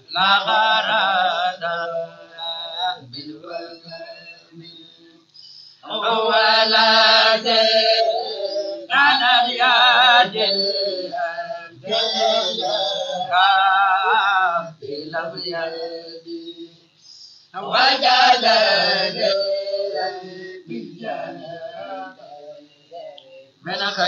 لا غرض بالوهم ولا كان يد لم يدي وجد من خير